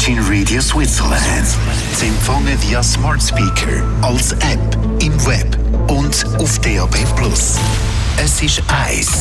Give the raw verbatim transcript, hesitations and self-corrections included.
Virgin Radio Switzerland. Zu empfangen via Smart Speaker, als App, im Web und auf D A B plus. Es ist eins.